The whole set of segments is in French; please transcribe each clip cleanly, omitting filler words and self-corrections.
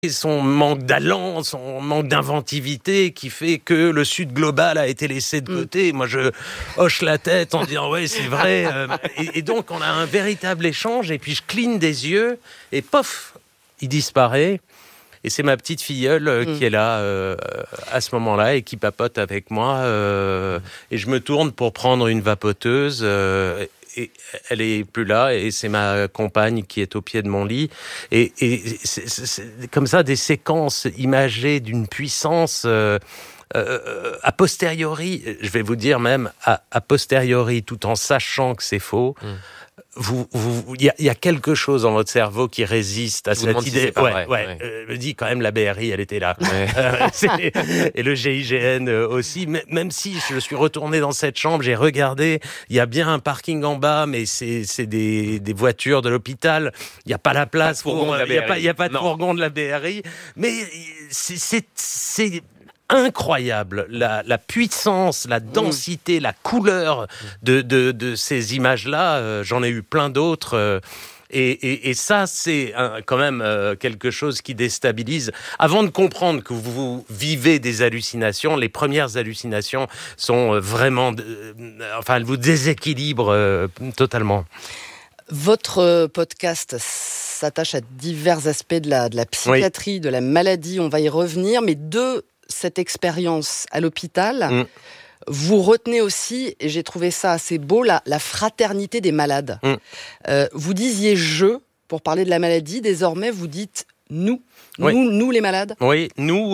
son manque d'allant, son manque d'inventivité qui fait que le Sud global a été laissé de côté. Moi, je hoche la tête en disant « ouais, c'est vrai ». Et donc, on a un véritable échange et puis je cligne des yeux et pof, il disparaît. Et c'est ma petite filleule qui est là à ce moment-là et qui papote avec moi. Et je me tourne pour prendre une vapoteuse et elle est plus là et c'est ma compagne qui est au pied de mon lit. Et c'est comme ça des séquences imagées d'une puissance a posteriori, je vais vous dire même a posteriori, tout en sachant que c'est faux. Il y a quelque chose dans votre cerveau qui résiste à cette idée. Si me dit quand même la BRI, elle était là. Ouais. Et le GIGN aussi. Même si je suis retourné dans cette chambre, j'ai regardé. Il y a bien un parking en bas, mais c'est des voitures de l'hôpital. Il n'y a pas la place pour. Il n'y a pas de fourgon de la BRI. Mais c'est incroyable, la puissance, la densité, la couleur de ces images-là. J'en ai eu plein d'autres. Et ça, c'est quand même quelque chose qui déstabilise. Avant de comprendre que vous vivez des hallucinations, les premières hallucinations sont vraiment... elles vous déséquilibrent totalement. Votre podcast s'attache à divers aspects de la psychiatrie, de la maladie. On va y revenir, mais de cette expérience à l'hôpital, vous retenez aussi, et j'ai trouvé ça assez beau, la fraternité des malades. Vous disiez « je » pour parler de la maladie, désormais vous dites « nous ». Nous les malades. Oui, nous,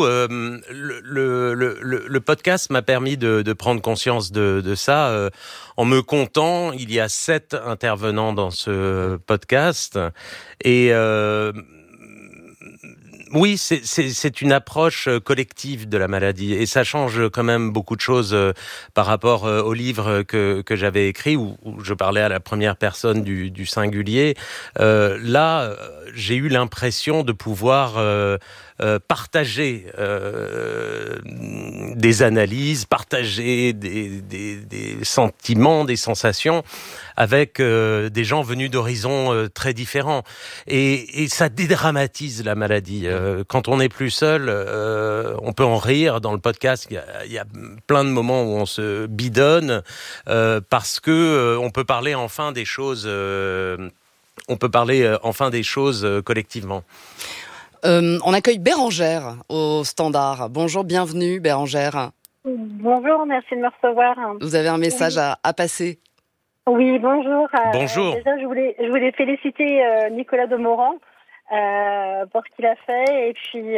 le podcast m'a permis de prendre conscience de ça. En me comptant, il y a 7 intervenants dans ce podcast. Et... oui, c'est une approche collective de la maladie et ça change quand même beaucoup de choses par rapport au livre que j'avais écrit où je parlais à la première personne du singulier. Là, j'ai eu l'impression de pouvoir partager des analyses, partager des sentiments, des sensations avec des gens venus d'horizons très différents. Et ça dédramatise la maladie. Quand on n'est plus seul, on peut en rire. Dans le podcast, il y a plein de moments où on se bidonne parce que on peut parler enfin des choses. Collectivement. On accueille Bérangère au standard. Bonjour, bienvenue Bérangère. Bonjour, merci de me recevoir. Vous avez un message à passer. Oui, bonjour. Bonjour. Déjà, je voulais féliciter Nicolas Demorand pour ce qu'il a fait et puis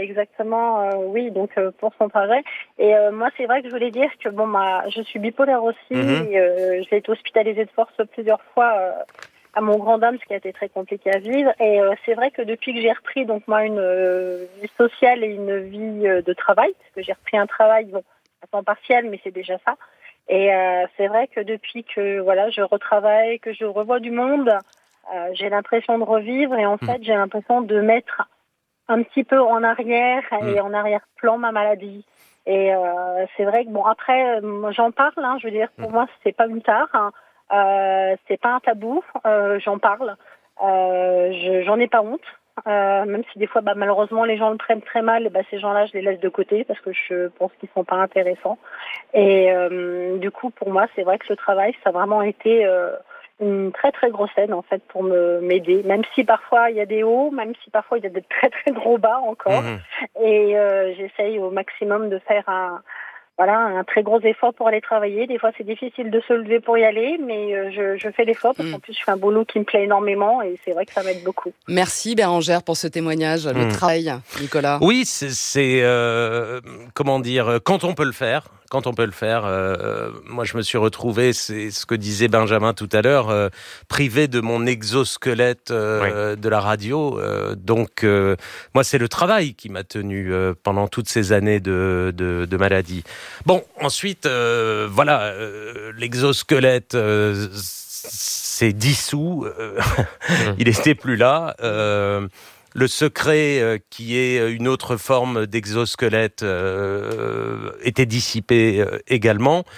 pour son projet. Et moi, c'est vrai que je voulais dire que je suis bipolaire aussi. Et, j'ai été hospitalisée de force plusieurs fois à mon grand dam, ce qui a été très compliqué à vivre. Et c'est vrai que depuis que j'ai repris donc moi une vie sociale et une vie de travail, parce que j'ai repris un travail à temps partiel, mais c'est déjà ça. Et c'est vrai que depuis que je retravaille, que je revois du monde, j'ai l'impression de revivre et en fait j'ai l'impression de mettre un petit peu en arrière et en arrière-plan ma maladie. Et c'est vrai que après j'en parle, je veux dire pour moi c'est pas une tare, c'est pas un tabou, j'en parle, j'en ai pas honte. Même si des fois malheureusement les gens le prennent très mal, ces gens-là je les laisse de côté parce que je pense qu'ils sont pas intéressants. Et du coup pour moi c'est vrai que ce travail ça a vraiment été une très très grosse aide en fait pour m'aider, même si parfois il y a des hauts, même si parfois il y a des très très gros bas encore. Et j'essaye au maximum de faire un très gros effort pour aller travailler. Des fois, c'est difficile de se lever pour y aller, mais je fais l'effort parce qu'en plus, je fais un boulot qui me plaît énormément et c'est vrai que ça m'aide beaucoup. Merci Bérangère pour ce témoignage. Le travail, Nicolas. Oui, c'est comment dire, quand on peut le faire. Moi, je me suis retrouvé, c'est ce que disait Benjamin tout à l'heure, privé de mon exosquelette de la radio. Donc, moi, c'est le travail qui m'a tenu pendant toutes ces années de maladie. Bon, ensuite, l'exosquelette s'est dissous. Il n'était plus là. Le secret, qui est une autre forme d'exosquelette, était dissipé également.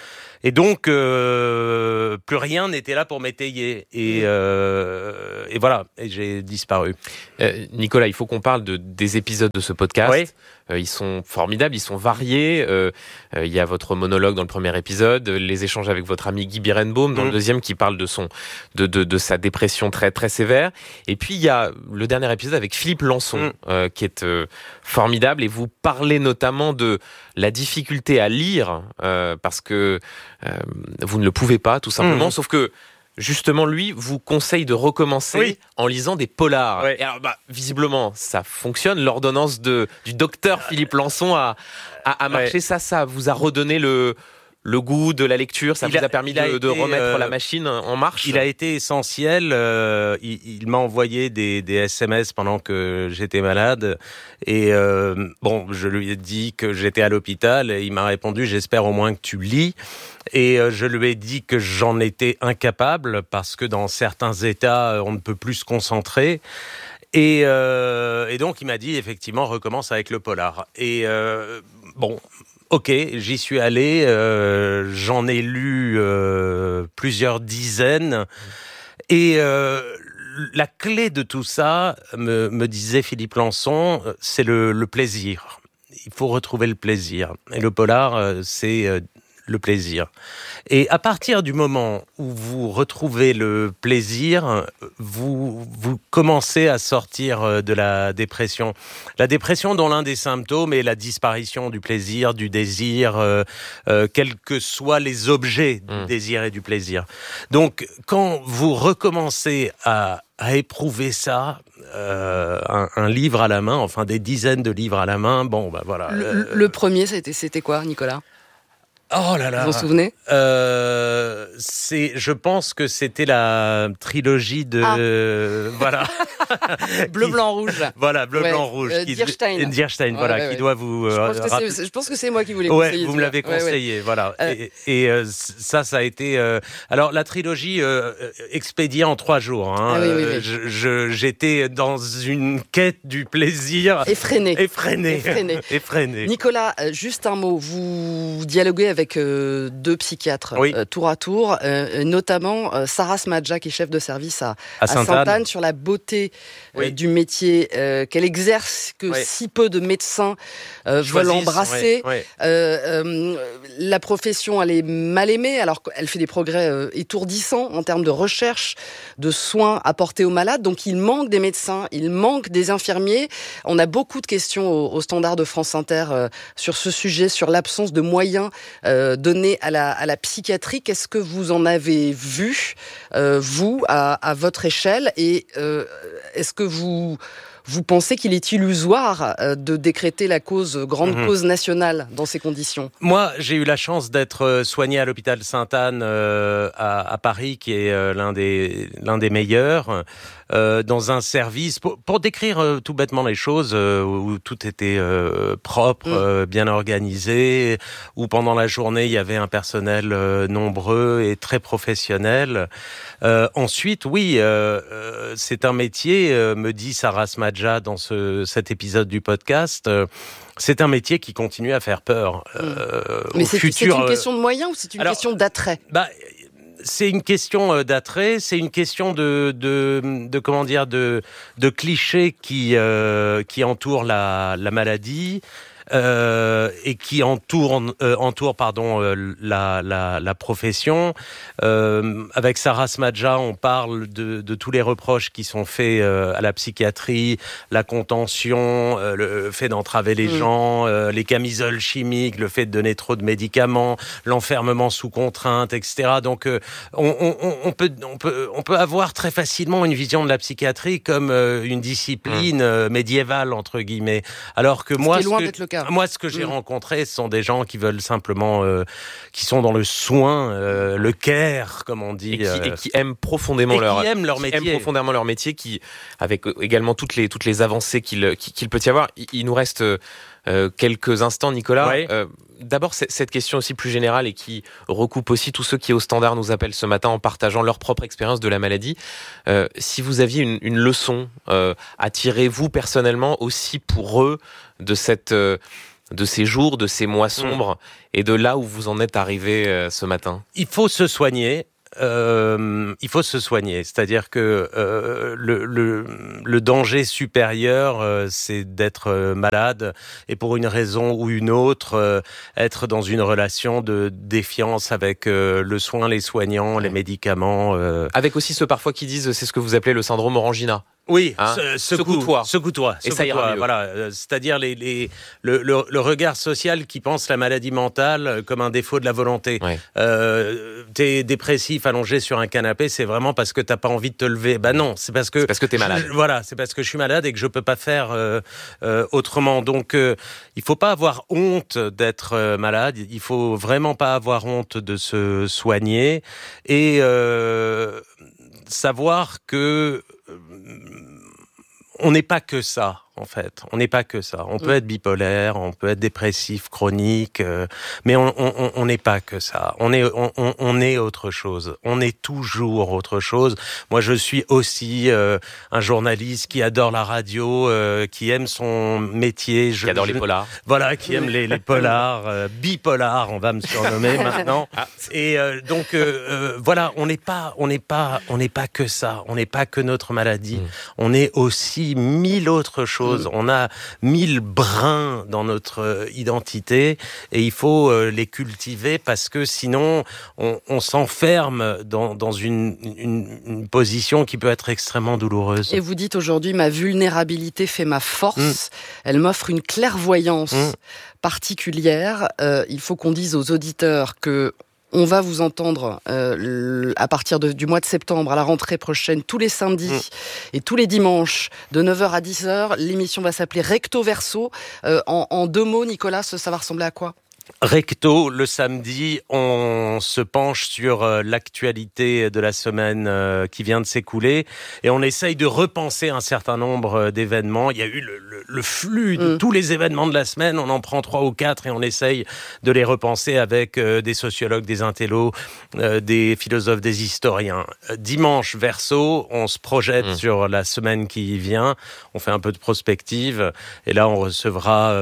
Et donc, plus rien n'était là pour m'étayer. Et voilà, et j'ai disparu. Nicolas, il faut qu'on parle des épisodes de ce podcast. Oui. Ils sont formidables, ils sont variés. Il y a votre monologue dans le premier épisode, les échanges avec votre ami Guy Birenbaum dans le deuxième qui parle de sa dépression très, très sévère. Et puis, il y a le dernier épisode avec Philippe Lançon qui est formidable. Et vous parlez notamment de la difficulté à lire parce que vous ne le pouvez pas, tout simplement. Sauf que justement, lui vous conseille de recommencer en lisant des polars. Oui. Et alors, visiblement, ça fonctionne. L'ordonnance du docteur Philippe Lançon a marché. Ça vous a redonné le goût de la lecture. Ça vous a permis de remettre la machine en marche. Il a été essentiel. Il m'a envoyé des SMS pendant que j'étais malade. Et je lui ai dit que j'étais à l'hôpital. Et il m'a répondu, j'espère au moins que tu lis. Et je lui ai dit que j'en étais incapable parce que dans certains états, on ne peut plus se concentrer. Et donc, il m'a dit, effectivement, recommence avec le polar. Et ok, j'y suis allé. J'en ai lu plusieurs dizaines. Et la clé de tout ça, me disait Philippe Lançon, c'est le plaisir. Il faut retrouver le plaisir. Et le polar, c'est le plaisir. Et à partir du moment où vous retrouvez le plaisir, vous commencez à sortir de la dépression. La dépression dont l'un des symptômes est la disparition du plaisir, du désir, quels que soient les objets du désir et du plaisir. Donc, quand vous recommencez à éprouver ça, un livre à la main, enfin des dizaines de livres à la main, voilà. Le premier, c'était quoi, Nicolas ? Oh là là. Vous vous souvenez ? Je pense que c'était la trilogie de voilà. Bleu, blanc, rouge. Voilà, bleu, blanc, rouge. Dierstein. Dierstein, qui doit vous. Je pense que c'est moi qui vous l'ai conseillé. Vous me l'avez conseillé, voilà. Et ça a été. Alors la trilogie expédiée en 3 jours. Hein. J'étais dans une quête du plaisir. Effréné. Nicolas, juste un mot. Vous dialoguez avec 2 psychiatres tour à tour, notamment Sarah Smadja, qui est chef de service à Sainte-Anne, sur la beauté du métier qu'elle exerce, que si peu de médecins veulent embrasser. La profession, elle est mal aimée, alors qu'elle fait des progrès étourdissants en termes de recherche, de soins apportés aux malades. Donc il manque des médecins, il manque des infirmiers. On a beaucoup de questions au Standard de France Inter sur ce sujet, sur l'absence de moyens donnés à la psychiatrie. Qu'est-ce que vous en avez vu, vous, à votre échelle, et est-ce que vous pensez qu'il est illusoire de décréter la grande cause nationale dans ces conditions ? Moi, j'ai eu la chance d'être soigné à l'hôpital Sainte-Anne à Paris, qui est l'un des meilleurs, dans un service, pour décrire tout bêtement les choses, où tout était propre, bien organisé, où pendant la journée, il y avait un personnel nombreux et très professionnel. Ensuite, c'est un métier, me dit Sarah Smadja dans cet épisode du podcast, c'est un métier qui continue à faire peur. Mais c'est une question de moyens ou c'est une question d'attrait ? C'est une question d'attrait, c'est une question de comment dire, de clichés qui entourent la maladie. Et qui entoure la profession. Avec Sarah Smadja, on parle de tous les reproches qui sont faits à la psychiatrie, la contention, le fait d'entraver les gens, les camisoles chimiques, le fait de donner trop de médicaments, l'enfermement sous contrainte, etc. Donc on peut avoir très facilement une vision de la psychiatrie comme une discipline médiévale entre guillemets, alors que moi ce que j'ai rencontré, ce sont des gens qui veulent simplement, qui sont dans le soin, le care, comme on dit, et qui aiment profondément leur métier, qui, avec également toutes les avancées qu'il peut y avoir. Il nous reste quelques instants, Nicolas. D'abord, cette question aussi plus générale et qui recoupe aussi tous ceux qui au Standard nous appellent ce matin en partageant leur propre expérience de la maladie. Si vous aviez une leçon à tirer, vous personnellement, aussi pour eux, de cette de ces jours, de ces mois sombres et de là où vous en êtes arrivé ce matin? Il faut se soigner. C'est-à-dire que le danger supérieur, c'est d'être malade et pour une raison ou une autre, être dans une relation de défiance avec le soin, les soignants, les médicaments. Avec aussi ceux parfois qui disent c'est ce que vous appelez le syndrome Orangina. Oui, secoue-toi. Et ça ira mieux. Voilà, c'est-à-dire le regard social qui pense la maladie mentale comme un défaut de la volonté. Ouais. T'es dépressif allongé sur un canapé, c'est vraiment parce que t'as pas envie de te lever. Ben non, c'est parce que t'es malade. C'est parce que je suis malade et que je peux pas faire autrement. Donc il faut pas avoir honte d'être malade. Il faut vraiment pas avoir honte de se soigner et savoir que on n'est pas que ça. En fait, on n'est pas que ça. On peut être bipolaire, on peut être dépressif chronique, mais on n'est pas que ça. On est autre chose. On est toujours autre chose. Moi, je suis aussi un journaliste qui adore la radio, qui aime son métier. Qui adore les polars. Voilà, qui aime les polars, bipolar, on va me surnommer maintenant. Et donc voilà, on n'est pas que ça. On n'est pas que notre maladie. On est aussi 1000 autres choses. On a 1000 brins dans notre identité et il faut les cultiver parce que sinon on s'enferme dans une position qui peut être extrêmement douloureuse. Et vous dites aujourd'hui, ma vulnérabilité fait ma force. Elle m'offre une clairvoyance particulière. Il faut qu'on dise aux auditeurs que on va vous entendre à partir du mois de septembre, à la rentrée prochaine, tous les samedis et tous les dimanches, de 9h à 10h. L'émission va s'appeler Recto Verso. En 2 mots, Nicolas, ça va ressembler à quoi ? Recto, le samedi, on se penche sur l'actualité de la semaine qui vient de s'écouler et on essaye de repenser un certain nombre d'événements. Il y a eu le flux de tous les événements de la semaine, on en prend 3 ou 4 et on essaye de les repenser avec des sociologues, des intellos, des philosophes, des historiens. Dimanche, Verso, on se projette sur la semaine qui vient, on fait un peu de prospective et là on recevra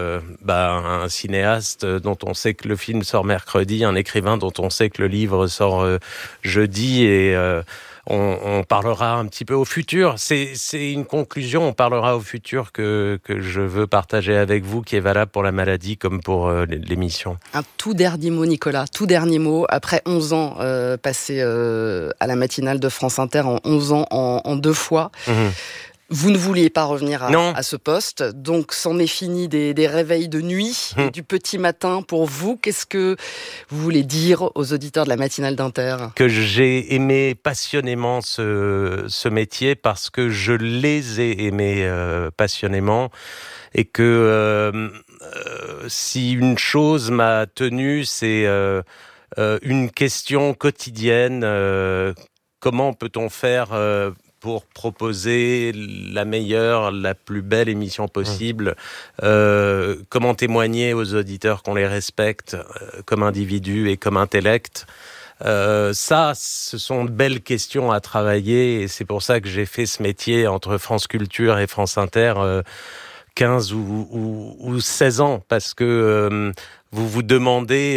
un cinéaste dont on sait que le film sort mercredi, un écrivain dont on sait que le livre sort jeudi et on parlera un petit peu au futur. C'est une conclusion, on parlera au futur que je veux partager avec vous, qui est valable pour la maladie comme pour l'émission. Un tout dernier mot, Nicolas, tout dernier mot. Après 11 ans passés à la matinale de France Inter, en 11 ans en 2 fois, vous ne vouliez pas revenir à ce poste, donc c'en est fini des réveils de nuit, et du petit matin pour vous. Qu'est-ce que vous voulez dire aux auditeurs de la matinale d'Inter ? Que j'ai aimé passionnément ce métier parce que je les ai aimés passionnément et que si une chose m'a tenu, c'est une question quotidienne. Comment peut-on faire pour proposer la meilleure, la plus belle émission possible, comment témoigner aux auditeurs qu'on les respecte comme individus et comme intellect. Ça, ce sont de belles questions à travailler et c'est pour ça que j'ai fait ce métier entre France Culture et France Inter 15 ou 16 ans, parce que vous vous demandez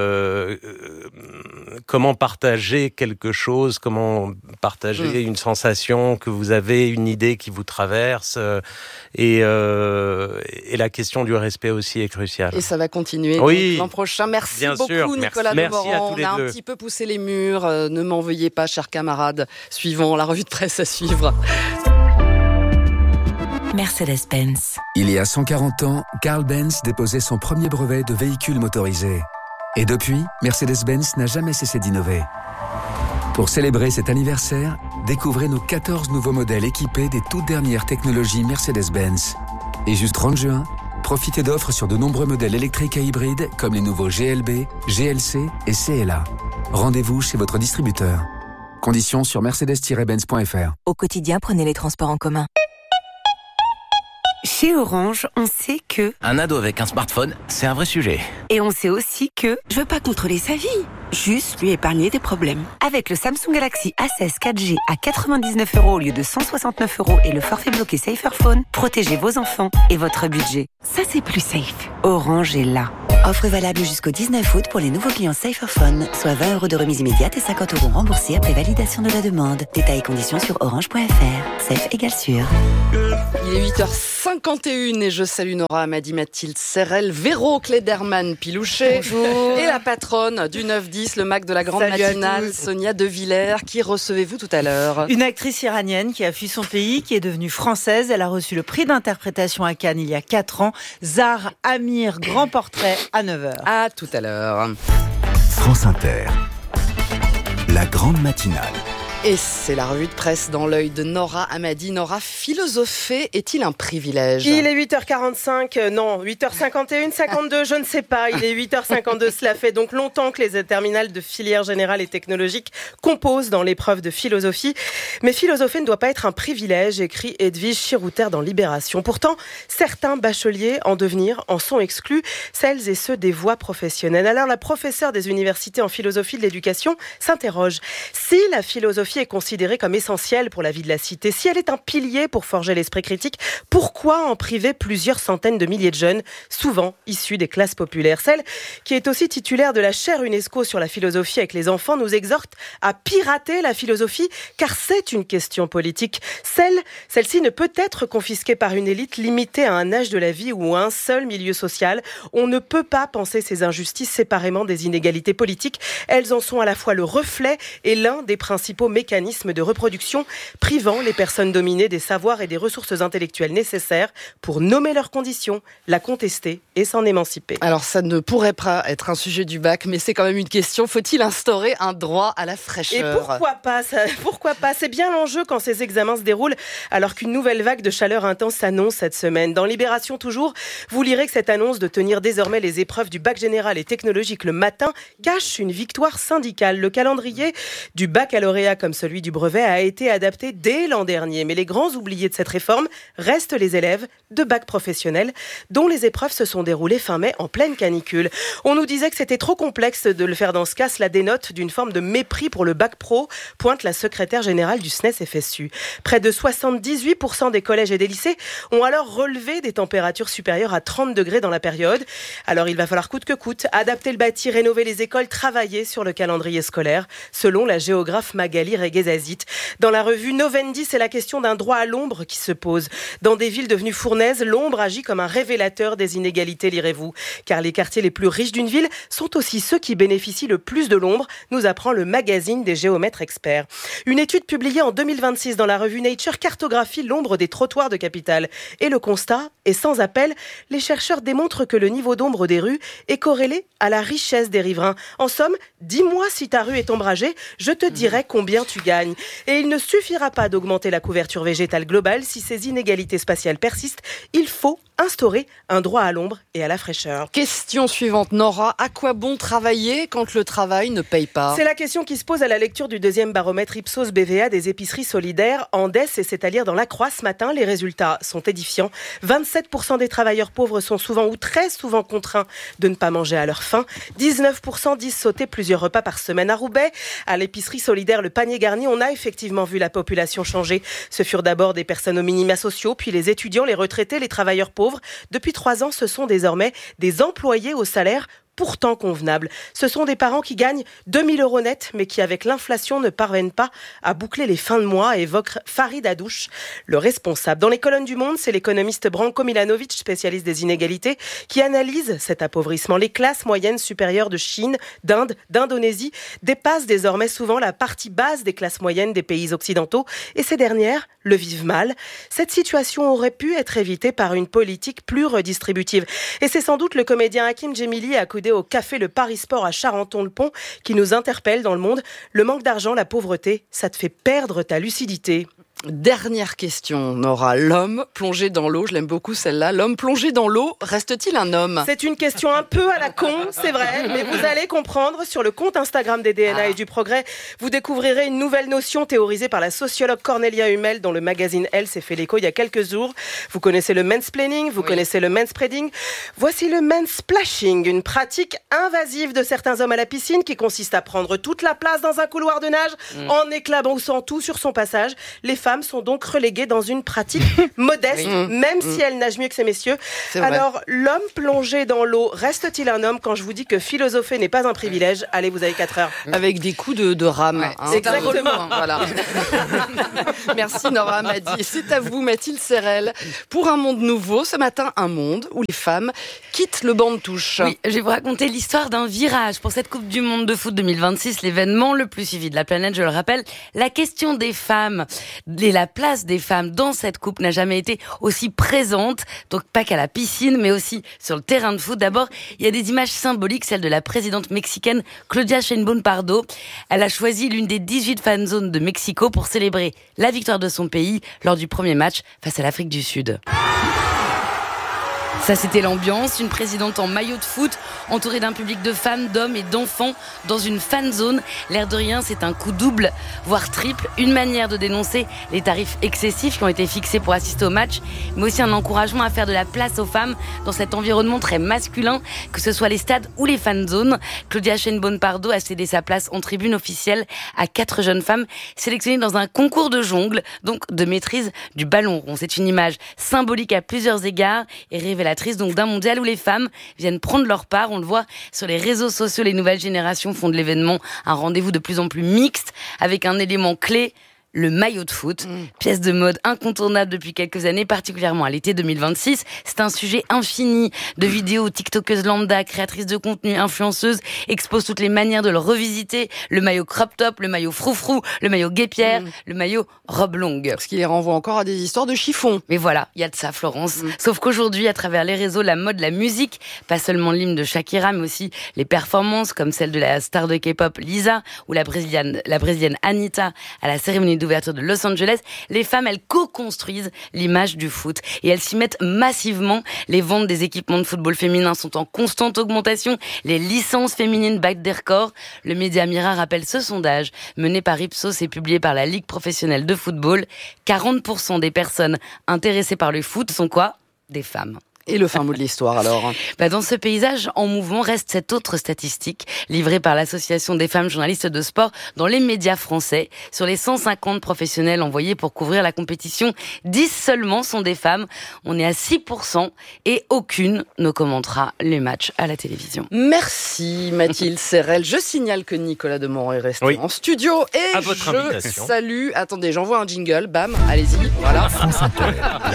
comment partager quelque chose, comment partager une sensation que vous avez, une idée qui vous traverse, et la question du respect aussi est cruciale. Et ça va continuer l'an prochain. Merci beaucoup, Nicolas Demorand. On a un petit peu poussé les murs. Ne m'en veuillez pas, chers camarades. Suivant la revue de presse à suivre. Mercedes-Benz. Il y a 140 ans, Carl Benz déposait son premier brevet de véhicule motorisé. Et depuis, Mercedes-Benz n'a jamais cessé d'innover. Pour célébrer cet anniversaire, découvrez nos 14 nouveaux modèles équipés des toutes dernières technologies Mercedes-Benz. Et juste 30 juin, profitez d'offres sur de nombreux modèles électriques et hybrides comme les nouveaux GLB, GLC et CLA. Rendez-vous chez votre distributeur. Conditions sur mercedes-benz.fr. Au quotidien, prenez les transports en commun. Chez Orange, on sait que... Un ado avec un smartphone, c'est un vrai sujet. Et on sait aussi que... Je veux pas contrôler sa vie, juste lui épargner des problèmes. Avec le Samsung Galaxy A16 4G à 99 € au lieu de 169 € et le forfait bloqué Saferphone, protégez vos enfants et votre budget. Ça, c'est plus safe. Orange est là. Offre valable jusqu'au 19 août pour les nouveaux clients Saferphone, soit 20 € de remise immédiate et 50 € remboursés après validation de la demande. Détails et conditions sur orange.fr. Safe égale sûr. Il est 8h51 et je salue Nora Amadi, Mathilde Serrel, Véro Klederman Pilouchet. Bonjour. Et la patronne du 9-10, le Mac de la grande matinale, Sonia De Villers. Qui recevez-vous tout à l'heure? Une actrice iranienne qui a fui son pays, qui est devenue française. Elle a reçu le prix d'interprétation à Cannes il y a 4 ans. Zahra Amir, grand portrait à 9h. À tout à l'heure. France Inter, la grande matinale. Et c'est la revue de presse dans l'œil de Nora Amadi. Nora, philosopher est-il un privilège? Il est 8h45, non, 8h51, 52, je ne sais pas. Il est 8h52, cela fait donc longtemps que les terminales de filière générale et technologique composent dans l'épreuve de philosophie. Mais philosopher ne doit pas être un privilège, écrit Edwige Chirouter dans Libération. Pourtant, certains bacheliers en devenir en sont exclus, celles et ceux des voies professionnelles. Alors la professeure des universités en philosophie de l'éducation s'interroge. Si la philosophie est considérée comme essentielle pour la vie de la cité, si elle est un pilier pour forger l'esprit critique, pourquoi en priver plusieurs centaines de milliers de jeunes, souvent issus des classes populaires? Celle qui est aussi titulaire de la chaire UNESCO sur la philosophie avec les enfants nous exhorte à pirater la philosophie, car c'est une question politique. Celle-ci ne peut être confisquée par une élite limitée à un âge de la vie ou à un seul milieu social. On ne peut pas penser ces injustices séparément des inégalités politiques. Elles en sont à la fois le reflet et l'un des principaux mécanismes de reproduction, privant les personnes dominées des savoirs et des ressources intellectuelles nécessaires pour nommer leurs conditions, la contester et s'en émanciper. Alors ça ne pourrait pas être un sujet du bac, mais c'est quand même une question. Faut-il instaurer un droit à la fraîcheur? Et pourquoi pas? C'est bien l'enjeu quand ces examens se déroulent, alors qu'une nouvelle vague de chaleur intense s'annonce cette semaine. Dans Libération toujours, vous lirez que cette annonce de tenir désormais les épreuves du bac général et technologique le matin cache une victoire syndicale. Le calendrier du baccalauréat comme celui du brevet a été adapté dès l'an dernier. Mais les grands oubliés de cette réforme restent les élèves de bac professionnel, dont les épreuves se sont déroulées fin mai en pleine canicule. On nous disait que c'était trop complexe de le faire dans ce cas. Cela dénote d'une forme de mépris pour le bac pro, pointe la secrétaire générale du SNES-FSU. Près de 78% des collèges et des lycées ont alors relevé des températures supérieures à 30 degrés dans la période. Alors il va falloir coûte que coûte adapter le bâti, rénover les écoles, travailler sur le calendrier scolaire, selon la géographe Magali Reguezazit. Dans la revue Novendi, c'est la question d'un droit à l'ombre qui se pose. Dans des villes devenues fournaises, l'ombre agit comme un révélateur des inégalités, lirez-vous. Car les quartiers les plus riches d'une ville sont aussi ceux qui bénéficient le plus de l'ombre, nous apprend le magazine des géomètres experts. Une étude publiée en 2026 dans la revue Nature cartographie l'ombre des trottoirs de capitale. Et le constat est sans appel. Les chercheurs démontrent que le niveau d'ombre des rues est corrélé à la richesse des riverains. En somme, dis-moi si ta rue est ombragée, je te dirai combien tu gagnes. Et il ne suffira pas d'augmenter la couverture végétale globale. Si ces inégalités spatiales persistent, il faut instaurer un droit à l'ombre et à la fraîcheur. Question suivante, Nora. À quoi bon travailler quand le travail ne paye pas? C'est la question qui se pose à la lecture du deuxième baromètre Ipsos BVA des épiceries solidaires. Andes, et c'est à lire dans La Croix ce matin, les résultats sont édifiants. 27% des travailleurs pauvres sont souvent ou très souvent contraints de ne pas manger à leur faim. 19% disent sauter plusieurs repas par semaine. À Roubaix, à l'épicerie solidaire Le Panier Garni, on a effectivement vu la population changer. Ce furent d'abord des personnes aux minima sociaux, puis les étudiants, les retraités, les travailleurs pauvres. Depuis 3 ans, ce sont désormais des employés au salaire pourtant convenable. Ce sont des parents qui gagnent 2 000 € net, mais qui, avec l'inflation, ne parviennent pas à boucler les fins de mois, évoque Farid Adouche, le responsable. Dans les colonnes du Monde, c'est l'économiste Branko Milanovic, spécialiste des inégalités, qui analyse cet appauvrissement. Les classes moyennes supérieures de Chine, d'Inde, d'Indonésie dépassent désormais souvent la partie basse des classes moyennes des pays occidentaux, et ces dernières le vivent mal. Cette situation aurait pu être évitée par une politique plus redistributive. Et c'est sans doute le comédien Hakim Djemili accoudé au café Le Paris Sport à Charenton-le-Pont qui nous interpelle dans Le Monde. Le manque d'argent, la pauvreté, ça te fait perdre ta lucidité. Dernière question, Nora. L'homme plongé dans l'eau, je l'aime beaucoup celle-là. L'homme plongé dans l'eau, reste-t-il un homme ? C'est une question un peu à la con, c'est vrai, mais vous allez comprendre. Sur le compte Instagram des DNA et du Progrès, vous découvrirez une nouvelle notion théorisée par la sociologue Cornelia Hummel dont le magazine Elle s'est fait l'écho il y a quelques jours. Vous connaissez le mansplaining, vous connaissez le manspreading. Voici le mansplashing, une pratique invasive de certains hommes à la piscine qui consiste à prendre toute la place dans un couloir de nage en éclaboussant tout sur son passage. Les femmes sont donc reléguées dans une pratique modeste, même si elles nagent mieux que ces messieurs. Alors, l'homme plongé dans l'eau, reste-t-il un homme quand je vous dis que philosopher n'est pas un privilège ? Allez, vous avez 4 heures. Avec des coups de rame. Exactement. Voilà. Merci Nora Madi. C'est à vous Mathilde Serrel. Pour un monde nouveau, ce matin, un monde où les femmes quittent le banc de touche. Oui, je vais vous raconter l'histoire d'un virage pour cette Coupe du Monde de foot 2026, l'événement le plus suivi de la planète, je le rappelle. La question des femmes et la place des femmes dans cette coupe n'a jamais été aussi présente, donc pas qu'à la piscine, mais aussi sur le terrain de foot. D'abord, il y a des images symboliques, celle de la présidente mexicaine Claudia Sheinbaum Pardo. Elle a choisi l'une des 18 fan zones de Mexico pour célébrer la victoire de son pays lors du premier match face à l'Afrique du Sud. Ça, c'était l'ambiance. Une présidente en maillot de foot, entourée d'un public de femmes, d'hommes et d'enfants dans une fan zone. L'air de rien, c'est un coup double, voire triple. Une manière de dénoncer les tarifs excessifs qui ont été fixés pour assister au match, mais aussi un encouragement à faire de la place aux femmes dans cet environnement très masculin, que ce soit les stades ou les fan zones. Claudia Sheinbaum Pardo a cédé sa place en tribune officielle à 4 jeunes femmes sélectionnées dans un concours de jongle, donc de maîtrise du ballon rond. C'est une image symbolique à plusieurs égards et révélatrice donc d'un mondial où les femmes viennent prendre leur part. On le voit sur les réseaux sociaux, les nouvelles générations font de l'événement un rendez-vous de plus en plus mixte avec un élément clé, le maillot de foot, pièce de mode incontournable depuis quelques années, particulièrement à l'été 2026. C'est un sujet infini de vidéos tiktokeuses lambda, créatrices de contenu, influenceuses, exposent toutes les manières de le revisiter. Le maillot crop top, le maillot froufrou, le maillot guépière, le maillot robe longue. Ce qui les renvoie encore à des histoires de chiffon. Mais voilà, il y a de ça, Florence. Sauf qu'aujourd'hui, à travers les réseaux, la mode, la musique, pas seulement l'hymne de Shakira, mais aussi les performances comme celle de la star de K-pop Lisa ou la brésilienne Anitta à la cérémonie d'ouverture de Los Angeles, les femmes, elles co-construisent l'image du foot et elles s'y mettent massivement. Les ventes des équipements de football féminin sont en constante augmentation. Les licences féminines battent des records. Le média Mirror rappelle ce sondage mené par Ipsos et publié par la Ligue professionnelle de football. 40% des personnes intéressées par le foot sont quoi ? Des femmes. Et le fin mot de l'histoire alors ? Dans ce paysage en mouvement reste cette autre statistique livrée par l'Association des femmes journalistes de sport dans les médias français. Sur les 150 professionnels envoyés pour couvrir la compétition, 10 seulement sont des femmes. On est à 6% et aucune ne commentera les matchs à la télévision. Merci Mathilde Serrel. Je signale que Nicolas Demorand est resté en studio et à votre invitation. Salue. Attendez, j'envoie un jingle. Bam, allez-y. Voilà. France Inter.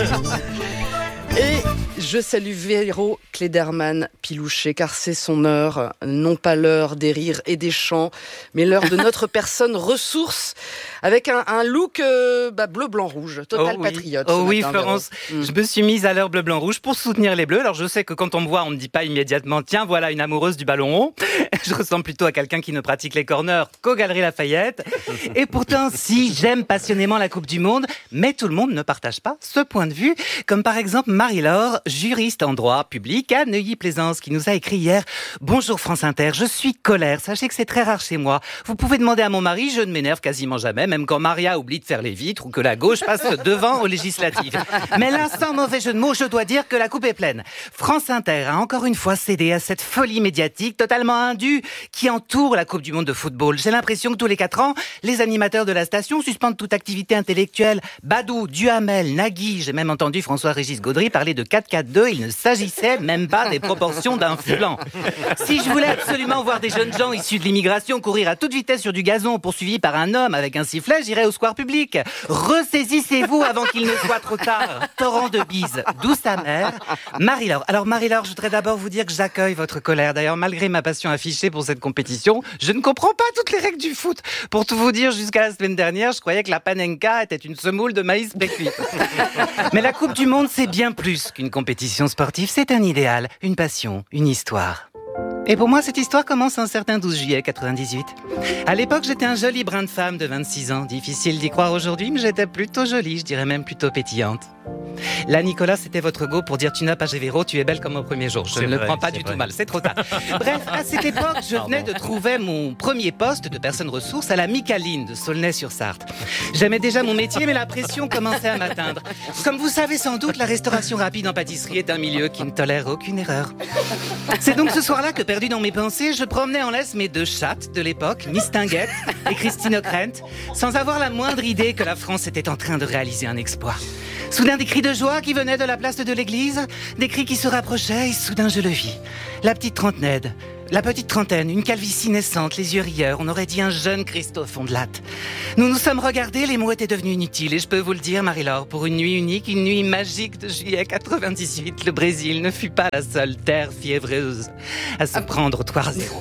Et je salue Véro Klederman-Pilouchet, car c'est son heure, non pas l'heure des rires et des chants, mais l'heure de notre personne ressource, avec un look bleu-blanc-rouge, total patriote. Oh oui, matin, Florence, je me suis mise à l'heure bleu-blanc-rouge pour soutenir les Bleus. Alors je sais que quand on me voit, on ne me dit pas immédiatement, tiens, voilà une amoureuse du ballon rond. Je ressemble plutôt à quelqu'un qui ne pratique les corners qu'aux Galeries Lafayette. Et pourtant, si j'aime passionnément la Coupe du Monde, mais tout le monde ne partage pas ce point de vue, comme par exemple Marie-Laure, juriste en droit public à Neuilly-Plaisance, qui nous a écrit hier « Bonjour France Inter, je suis colère, sachez que c'est très rare chez moi. Vous pouvez demander à mon mari, je ne m'énerve quasiment jamais, même quand Maria oublie de faire les vitres ou que la gauche passe devant aux législatives. Mais là, sans mauvais jeu de mots, je dois dire que la coupe est pleine. France Inter a encore une fois cédé à cette folie médiatique totalement indue qui entoure la Coupe du Monde de football. J'ai l'impression que tous les 4 ans, les animateurs de la station suspendent toute activité intellectuelle. Badou, Duhamel, Nagui, j'ai même entendu François-Régis Gaudry parler de 4-4-2, il ne s'agissait même pas des proportions d'un flanc. Si je voulais absolument voir des jeunes gens issus de l'immigration courir à toute vitesse sur du gazon poursuivis par un homme avec un sifflet, j'irais au square public. Ressaisissez-vous avant qu'il ne soit trop tard. Torrent de bise, d'où sa mère. Marie-Laure. Alors Marie-Laure, je voudrais d'abord vous dire que j'accueille votre colère. D'ailleurs, malgré ma passion affichée pour cette compétition, je ne comprends pas toutes les règles du foot. Pour tout vous dire, jusqu'à la semaine dernière, je croyais que la panenka était une semoule de maïs précuit. Mais la Coupe du Monde, c'est bien plus qu'une compétition sportive, c'est un idéal, une passion, une histoire. Et pour moi, cette histoire commence un certain 12 juillet 98. À l'époque, j'étais un joli brin de femme de 26 ans. Difficile d'y croire aujourd'hui, mais j'étais plutôt jolie, je dirais même plutôt pétillante. Là, Nicolas, c'était votre go pour dire tu n'as pas Gévero, tu es belle comme au premier jour. Je ne le prends pas du tout mal, c'est trop tard. Bref, à cette époque, je venais de trouver mon premier poste de personne ressource à la Micaline de Saulnay-sur-Sarthe. J'aimais déjà mon métier, mais la pression commençait à m'atteindre. Comme vous savez sans doute, la restauration rapide en pâtisserie est un milieu qui ne tolère aucune erreur. C'est donc ce soir-là que, perdu dans mes pensées, je promenais en laisse mes 2 chattes de l'époque, Miss Tinguette et Christine O'Krent, sans avoir la moindre idée que la France était en train de réaliser un exploit. Soudain, des cris de joie qui venaient de la place de l'église, des cris qui se rapprochaient, et soudain je le vis. La petite trentaine, une calvitie naissante, les yeux rieurs, on aurait dit un jeune Christophe Ondelat. Nous nous sommes regardés, les mots étaient devenus inutiles, et je peux vous le dire, Marie-Laure, pour une nuit unique, une nuit magique de juillet 98, le Brésil ne fut pas la seule terre fiévreuse à se prendre au toit zéro.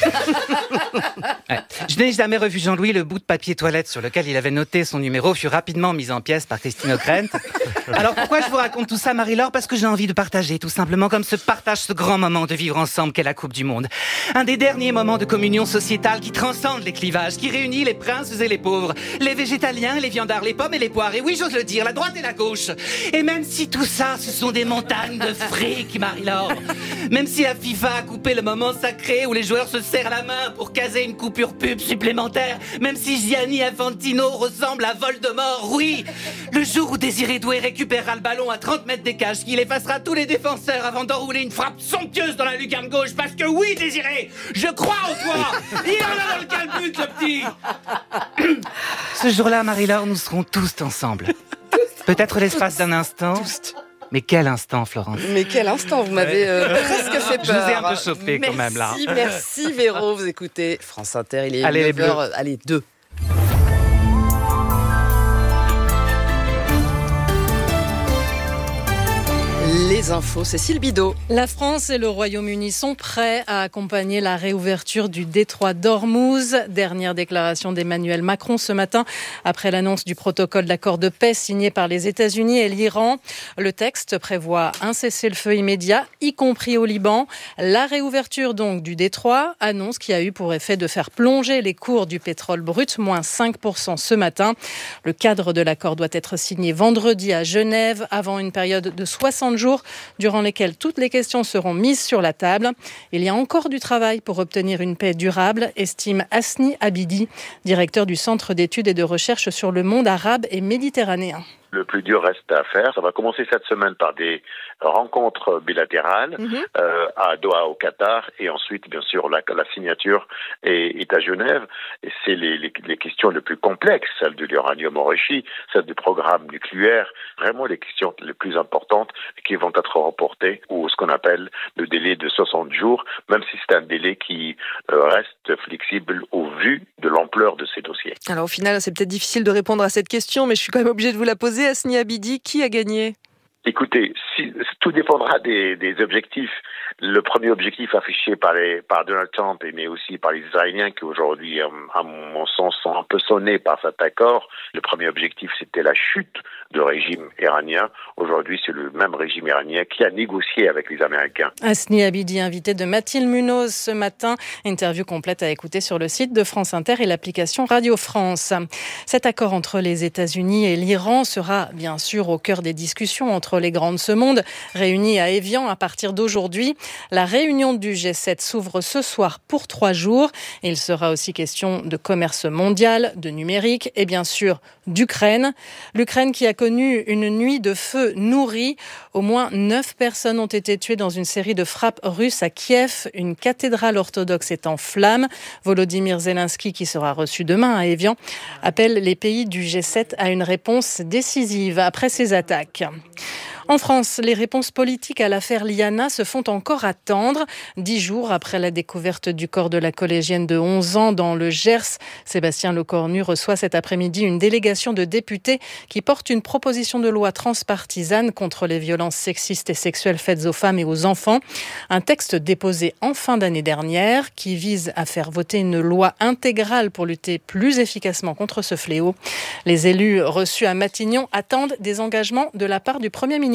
Ouais. Je n'ai jamais revu Jean-Louis, le bout de papier toilette sur lequel il avait noté son numéro fut rapidement mis en pièces par Christine O'Krent. Alors pourquoi je vous raconte tout ça, Marie-Laure ? Parce que j'ai envie de partager, tout simplement, comme se partage ce grand moment de vivre ensemble qu'est la Coupe du Monde. Un des derniers moments de communion sociétale qui transcende les clivages, qui réunit les princes et les pauvres, les végétaliens, les viandards, les pommes et les poires, et oui, j'ose le dire, la droite et la gauche. Et même si tout ça, ce sont des montagnes de fric, Marie-Laure, même si la FIFA a coupé le moment sacré où les joueurs se serrent la main pour caser une coupure pub supplémentaire, même si Gianni Infantino ressemble à Voldemort, oui, le jour où Désiré Doué récupérera le ballon à 30 mètres des cages, qu'il effacera tous les défenseurs avant d'enrouler une frappe somptueuse dans la lucarne gauche, parce que oui, Désiré, je crois en toi. Il en a dans le calbut, le petit. Ce jour-là, Marie-Laure, nous serons tous ensemble. Peut-être l'espace d'un instant. Mais quel instant, Florence. Mais quel instant, vous m'avez presque fait peur. Je vous ai un peu chauffé quand même là. Merci Véro, vous écoutez France Inter, il est 9h, allez 2. Les infos, Cécile Bidot. La France et le Royaume-Uni sont prêts à accompagner la réouverture du détroit d'Ormuz. Dernière déclaration d'Emmanuel Macron ce matin, après l'annonce du protocole d'accord de paix signé par les États-Unis et l'Iran. Le texte prévoit un cessez-le-feu immédiat, y compris au Liban. La réouverture donc du détroit, annonce qui a eu pour effet de faire plonger les cours du pétrole brut, moins 5% ce matin. Le cadre de l'accord doit être signé vendredi à Genève, avant une période de 60 jours, durant lesquels toutes les questions seront mises sur la table. Il y a encore du travail pour obtenir une paix durable, estime Hasni Abidi, directeur du Centre d'études et de recherche sur le monde arabe et méditerranéen. Le plus dur reste à faire. Ça va commencer cette semaine par des rencontres bilatérales à Doha au Qatar, et ensuite bien sûr la signature est à Genève. Et c'est les questions les plus complexes, celle de l'uranium enrichi, celle du programme nucléaire, vraiment les questions les plus importantes qui vont être reportées ou ce qu'on appelle le délai de 60 jours, même si c'est un délai qui reste flexible au vu de l'ampleur de ces dossiers. Alors au final, c'est peut-être difficile de répondre à cette question, mais je suis quand même obligée de vous la poser. Hasni Abidi, qui a gagné ? Écoutez, tout dépendra des objectifs. Le premier objectif affiché par Donald Trump, mais aussi par les Israéliens, qui aujourd'hui, à mon sens, sont un peu sonnés par cet accord. Le premier objectif, c'était la chute du régime iranien. Aujourd'hui, c'est le même régime iranien qui a négocié avec les Américains. Hasni Abidi, invité de Mathilde Munoz ce matin. Interview complète à écouter sur le site de France Inter et l'application Radio France. Cet accord entre les États-Unis et l'Iran sera bien sûr au cœur des discussions entre les grands de ce monde, réunis à Évian à partir d'aujourd'hui. La réunion du G7 s'ouvre ce soir pour 3 jours. Il sera aussi question de commerce mondial, de numérique et bien sûr d'Ukraine. L'Ukraine qui a connu une nuit de feu nourrie. Au moins 9 personnes ont été tuées dans une série de frappes russes à Kiev. Une cathédrale orthodoxe est en flammes. Volodymyr Zelensky, qui sera reçu demain à Évian, appelle les pays du G7 à une réponse décisive après ces attaques. En France, les réponses politiques à l'affaire Liana se font encore attendre. 10 jours après la découverte du corps de la collégienne de 11 ans dans le Gers, Sébastien Lecornu reçoit cet après-midi une délégation de députés qui porte une proposition de loi transpartisane contre les violences sexistes et sexuelles faites aux femmes et aux enfants. Un texte déposé en fin d'année dernière qui vise à faire voter une loi intégrale pour lutter plus efficacement contre ce fléau. Les élus reçus à Matignon attendent des engagements de la part du Premier ministre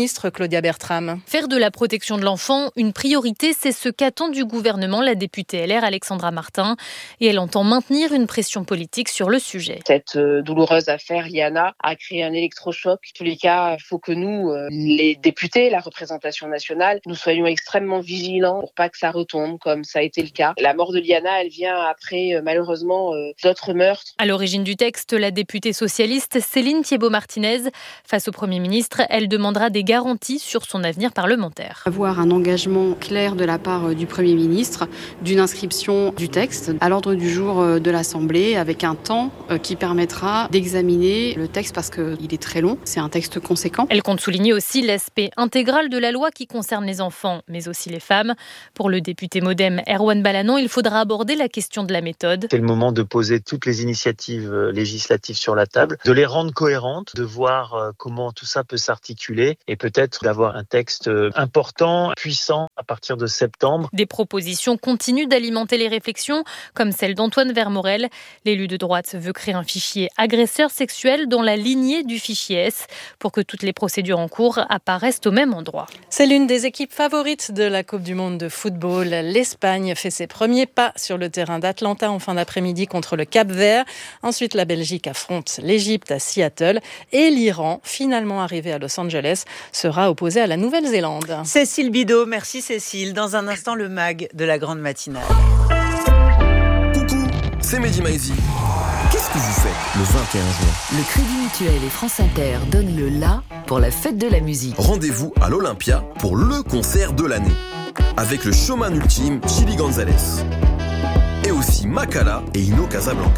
ministre, Claudia Bertram. Faire de la protection de l'enfant une priorité, c'est ce qu'attend du gouvernement la députée LR Alexandra Martin. Et elle entend maintenir une pression politique sur le sujet. Cette douloureuse affaire Liana a créé un électrochoc. En tous les cas, il faut que nous, les députés, la représentation nationale, nous soyons extrêmement vigilants pour pas que ça retombe comme ça a été le cas. La mort de Liana, elle vient après, malheureusement, d'autres meurtres. À l'origine du texte, la députée socialiste Céline Thiébaut-Martinez. Face au Premier ministre, elle demandera des garanties sur son avenir parlementaire. Avoir un engagement clair de la part du Premier ministre d'une inscription du texte à l'ordre du jour de l'Assemblée avec un temps qui permettra d'examiner le texte parce qu'il est très long. C'est un texte conséquent. Elle compte souligner aussi l'aspect intégral de la loi qui concerne les enfants, mais aussi les femmes. Pour le député MoDem Erwan Balanon, il faudra aborder la question de la méthode. C'est le moment de poser toutes les initiatives législatives sur la table, de les rendre cohérentes, de voir comment tout ça peut s'articuler et peut-être d'avoir un texte important, puissant à partir de septembre. Des propositions continuent d'alimenter les réflexions, comme celle d'Antoine Vermorel. L'élu de droite veut créer un fichier agresseur sexuel dans la lignée du fichier S pour que toutes les procédures en cours apparaissent au même endroit. C'est l'une des équipes favorites de la Coupe du Monde de football. L'Espagne fait ses premiers pas sur le terrain d'Atlanta en fin d'après-midi contre le Cap-Vert. Ensuite, la Belgique affronte l'Égypte à Seattle et l'Iran, finalement arrivé à Los Angeles, sera opposé à la Nouvelle-Zélande. Cécile Bidot, merci Cécile. Dans un instant, le mag de la grande matinale. Coucou, c'est Mehdi Maizi. Qu'est-ce que vous faites le 21 juin ? Le Crédit Mutuel et France Inter donnent le la pour la fête de la musique. Rendez-vous à l'Olympia pour le concert de l'année. Avec le showman ultime Chili Gonzalez. Et aussi Makala et Ino Casablanca.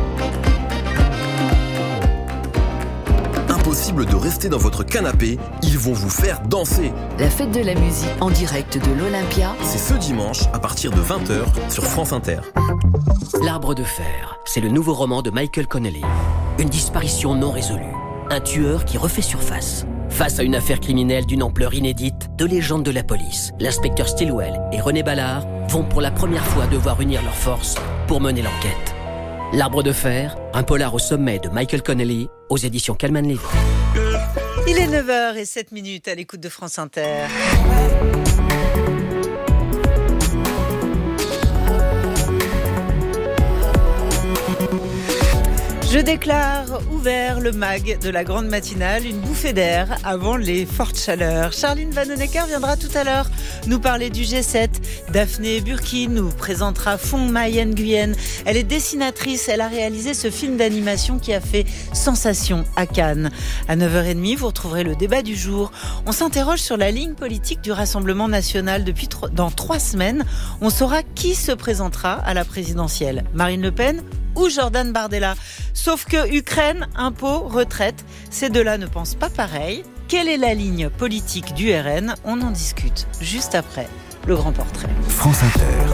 Impossible de rester dans votre canapé, ils vont vous faire danser. La fête de la musique en direct de l'Olympia. C'est ce dimanche à partir de 20h sur France Inter. L'Arbre de fer, c'est le nouveau roman de Michael Connelly. Une disparition non résolue. Un tueur qui refait surface. Face à une affaire criminelle d'une ampleur inédite, deux légendes de la police, l'inspecteur Stilwell et René Ballard, vont pour la première fois devoir unir leurs forces pour mener l'enquête. L'Arbre de fer, un polar au sommet de Michael Connelly, aux éditions Calman Levy. Il est 9h07 à l'écoute de France Inter. Je déclare ouvert le mag de la grande matinale, une bouffée d'air avant les fortes chaleurs. Charline Vanhoenacker viendra tout à l'heure nous parler du G7. Daphné Burki nous présentera Fong Mai Nguyen. Elle est dessinatrice, elle a réalisé ce film d'animation qui a fait sensation à Cannes. À 9h30, vous retrouverez le débat du jour. On s'interroge sur la ligne politique du Rassemblement national. Dans 3 semaines, on saura qui se présentera à la présidentielle. Marine Le Pen ou Jordan Bardella. Sauf que Ukraine, impôts, retraite, ces deux-là ne pensent pas pareil. Quelle est la ligne politique du RN ? On en discute juste après le grand portrait. France Inter.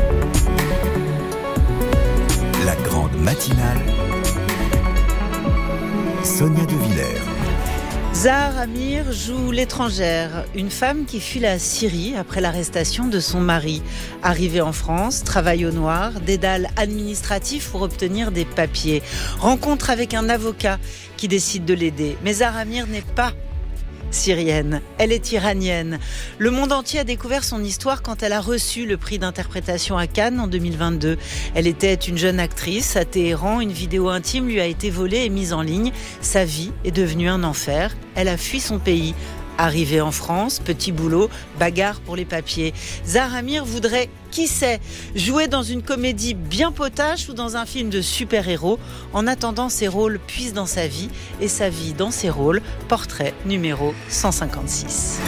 La grande matinale. Sonia De Villers. Zahar Amir joue l'étrangère, une femme qui fuit la Syrie après l'arrestation de son mari. Arrivée en France, travaille au noir, dédale administratif pour obtenir des papiers. Rencontre avec un avocat qui décide de l'aider. Mais Zahar Amir n'est pas syrienne, elle est iranienne. Le monde entier a découvert son histoire quand elle a reçu le prix d'interprétation à Cannes en 2022. Elle était une jeune actrice à Téhéran, une vidéo intime lui a été volée et mise en ligne. Sa vie est devenue un enfer, elle a fui son pays. Arrivée en France, petit boulot, bagarre pour les papiers. Zahar Amir voudrait, qui sait, jouer dans une comédie bien potache ou dans un film de super-héros. En attendant, ses rôles puisent dans sa vie et sa vie dans ses rôles. Portrait numéro 156.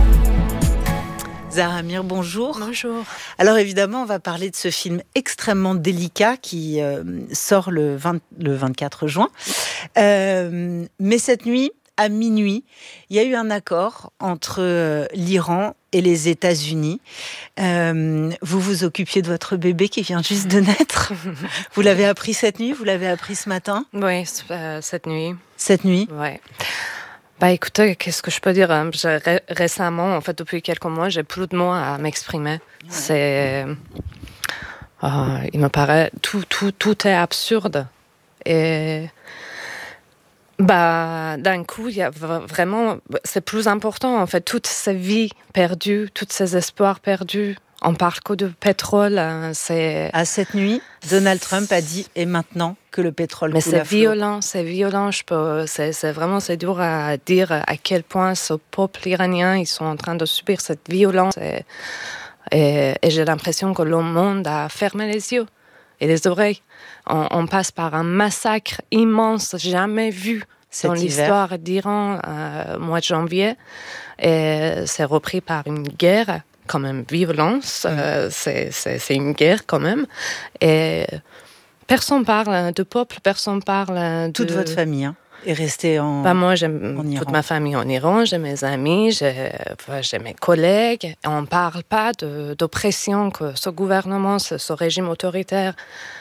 Zahar Amir, bonjour. Bonjour. Alors évidemment, on va parler de ce film extrêmement délicat qui sort le 24 juin. Mais cette nuit, à minuit, il y a eu un accord entre l'Iran et les États-Unis. Vous vous occupiez de votre bébé qui vient juste de naître. Vous l'avez appris cette nuit ? Vous l'avez appris ce matin ? Oui, cette nuit. Cette nuit ? Oui. Écoutez, qu'est-ce que je peux dire ? Récemment, en fait, depuis quelques mois, j'ai plus de mots à m'exprimer. C'est... il me paraît... Tout est absurde. Et... D'un coup, il y a vraiment, c'est plus important en fait, toute sa vie perdue, tous ses espoirs perdus. On parle que de pétrole. À cette nuit, Donald Trump a dit et maintenant que le pétrole coule à flot. Mais c'est violent. C'est dur à dire à quel point ce peuple iranien, ils sont en train de subir cette violence. Et j'ai l'impression que le monde a fermé les yeux et les oreilles. On passe par un massacre immense, jamais vu dans l'histoire d'Iran, mois de janvier. Et c'est repris par une guerre, quand même violence. C'est une guerre quand même. Et personne parle de peuple, personne parle de... Toute votre famille est restée en moi, j'ai toute ma famille en Iran, j'ai mes amis, j'ai mes collègues. On ne parle pas d'oppression que ce gouvernement, ce régime autoritaire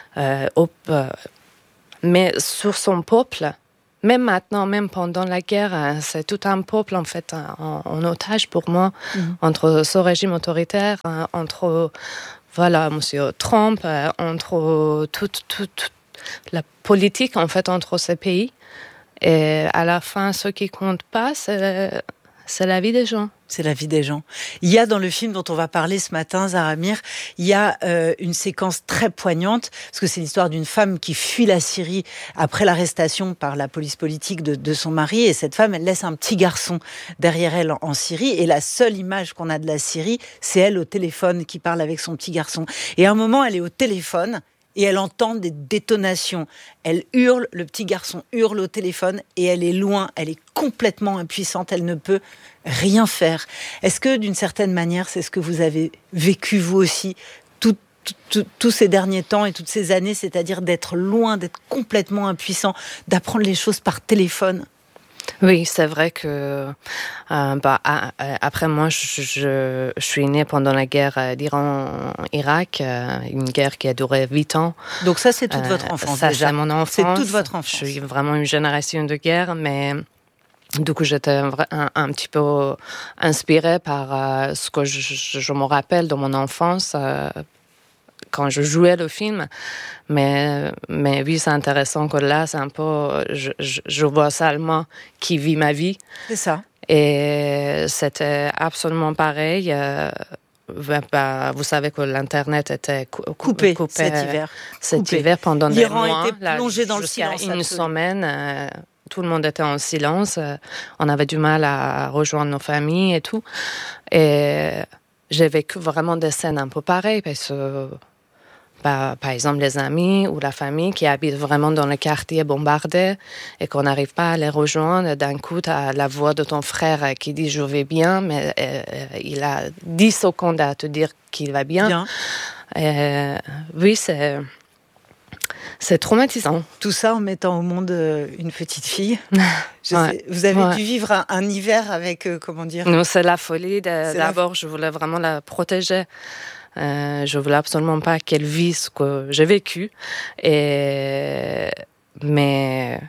met sur son peuple. Même maintenant, même pendant la guerre, c'est tout un peuple en fait en otage pour moi, entre ce régime autoritaire, entre Monsieur Trump, entre toute la politique en fait entre ces pays. Et à la fin, ce qui compte pas, c'est la vie des gens. C'est la vie des gens. Il y a dans le film dont on va parler ce matin, Zahra Amir, il y a une séquence très poignante, parce que c'est l'histoire d'une femme qui fuit la Syrie après l'arrestation par la police politique de son mari. Et cette femme, elle laisse un petit garçon derrière elle en Syrie. Et la seule image qu'on a de la Syrie, c'est elle au téléphone qui parle avec son petit garçon. Et à un moment, elle est au téléphone et elle entend des détonations. Elle hurle, le petit garçon hurle au téléphone et elle est loin, elle est complètement impuissante, elle ne peut rien faire. Est-ce que d'une certaine manière, c'est ce que vous avez vécu vous aussi tous ces derniers temps et toutes ces années, c'est-à-dire d'être loin, d'être complètement impuissant, d'apprendre les choses par téléphone? Oui, c'est vrai que après moi, je suis née pendant la guerre d'Iran-Irak, une guerre qui a duré 8 ans. Donc ça, c'est toute votre enfance ça, déjà. C'est mon enfance. C'est toute votre enfance. Je suis vraiment une génération de guerre, mais du coup, j'étais un petit peu inspirée par ce que je me rappelle de mon enfance. Quand je jouais le film, mais oui, c'est intéressant que là, c'est un peu, je vois Salma qui vit ma vie. C'est ça. Et c'était absolument pareil. Vous savez que l'internet était coupé cet hiver pendant des mois. L'Iran était plongé dans le silence. Jusqu'à une semaine, tout le monde était en silence. On avait du mal à rejoindre nos familles et tout. Et j'ai vécu vraiment des scènes un peu pareilles parce que par exemple, les amis ou la famille qui habitent vraiment dans le quartier bombardé et qu'on n'arrive pas à les rejoindre. D'un coup, tu as la voix de ton frère qui dit « je vais bien », mais il a 10 secondes à te dire qu'il va bien. Oui, c'est traumatisant. Tout ça en mettant au monde une petite fille. Vous avez dû vivre un hiver avec, comment dire... Non, c'est la folie. D'abord, je voulais vraiment la protéger. Je voulais absolument pas qu'elle vit ce que j'ai vécu. Mais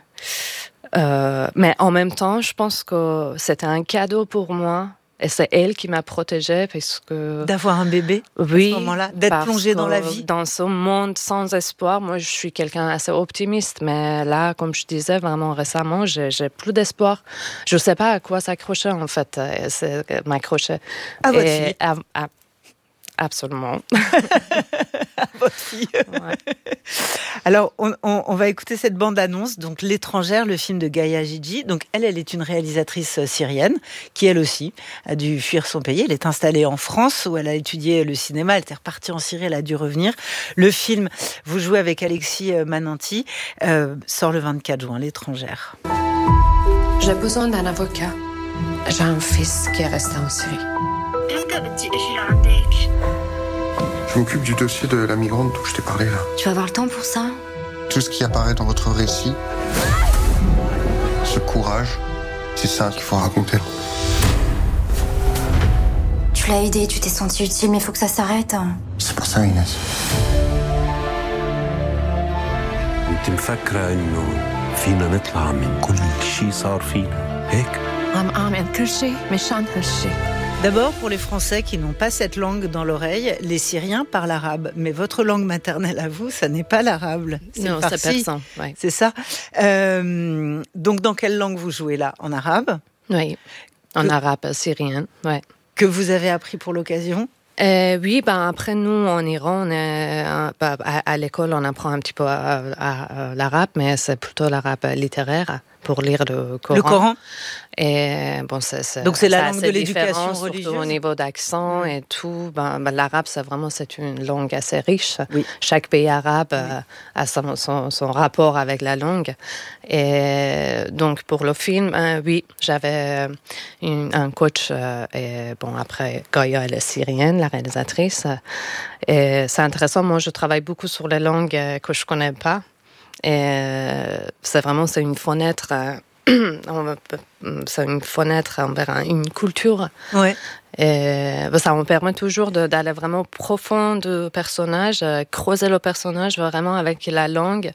en même temps, je pense que c'était un cadeau pour moi. Et c'est elle qui m'a protégée parce que... D'avoir un bébé à ce moment-là, d'être plongée dans la vie. Dans ce monde sans espoir, moi je suis quelqu'un assez optimiste, mais là, comme je disais vraiment récemment, j'ai plus d'espoir. Je sais pas à quoi s'accrocher en fait, m'accrocher. À votre fille. Absolument. À votre fille. Ouais. Alors, on va écouter cette bande-annonce, donc L'étrangère, le film de Gaïa Gigi. Donc, elle est une réalisatrice syrienne qui, elle aussi, a dû fuir son pays. Elle est installée en France où elle a étudié le cinéma. Elle était repartie en Syrie, elle a dû revenir. Le film, vous jouez avec Alexis Mananti, sort le 24 juin, L'étrangère. J'ai besoin d'un avocat. J'ai un fils qui est resté en Syrie. Je m'occupe du dossier de la migrante dont je t'ai parlé là. Tu vas avoir le temps pour ça? Tout ce qui apparaît dans votre récit, ce courage, c'est ça qu'il faut raconter. Tu l'as aidé, tu t'es senti utile, mais il faut que ça s'arrête. C'est pour ça, Inès. انت مفكرة انه فينا نطلع من كل شيء صار فينا هيك؟ عم اعمل كل شيء مشان هالشيء. D'abord, pour les Français qui n'ont pas cette langue dans l'oreille, les Syriens parlent arabe. Mais votre langue maternelle à vous, ça n'est pas l'arabe. C'est non, le farsi. C'est persan. Ouais. C'est ça. Donc, dans quelle langue vous jouez là ? En arabe ? Oui, en arabe syrien. Ouais. Que vous avez appris pour l'occasion ? Oui, après nous en Iran, à l'école on apprend un petit peu l'arabe, mais c'est plutôt l'arabe littéraire pour lire le Coran. Le Coran. Et donc c'est la langue de l'éducation religieuse. Surtout au niveau d'accent et tout. L'arabe c'est une langue assez riche. Oui. Chaque pays arabe a son rapport avec la langue. Et donc pour le film, oui, j'avais un coach. Et après Goya, elle est syrienne, la réalisatrice. Et c'est intéressant. Moi, je travaille beaucoup sur les langues que je connais pas. Et c'est une fenêtre. C'est une fenêtre envers une culture. Ouais. Et ça me permet toujours d'aller vraiment profond du personnage, creuser le personnage vraiment avec la langue.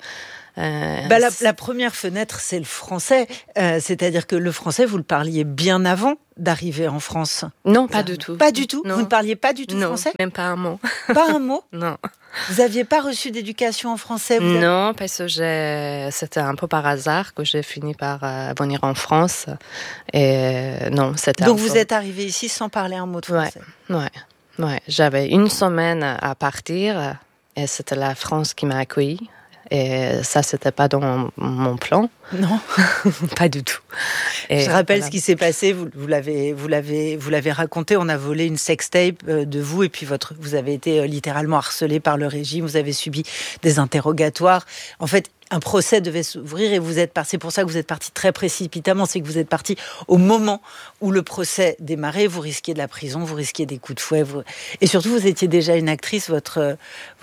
La première fenêtre, c'est le français. C'est-à-dire que le français, vous le parliez bien avant d'arriver en France. Non, pas du tout. Pas du tout. Non. Vous ne parliez pas du tout français ? Même pas un mot. Pas un mot ? Non. Vous n'aviez pas reçu d'éducation en français ? Non, parce que c'était un peu par hasard que j'ai fini par venir en France. Et non, c'était. Donc vous êtes arrivé ici sans parler un mot de français ? Ouais. J'avais une semaine à partir et c'était la France qui m'a accueillie. Et ça, c'était pas dans mon plan. Non, pas du tout. Et je rappelle ce qui s'est passé. Vous l'avez raconté. On a volé une sextape de vous et puis vous avez été littéralement harcelé par le régime. Vous avez subi des interrogatoires. En fait, un procès devait s'ouvrir et c'est pour ça que vous êtes parti très précipitamment. C'est que vous êtes parti au moment où le procès démarrait. Vous risquiez de la prison, vous risquiez des coups de fouet. Et surtout, vous étiez déjà une actrice. Votre